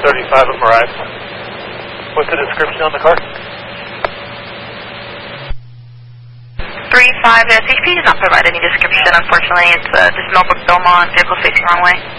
35 of Mirage. What's the description on the car? 35, CHP does not provide any description, unfortunately. It's just Millbrook Belmont, vehicle facing wrong way.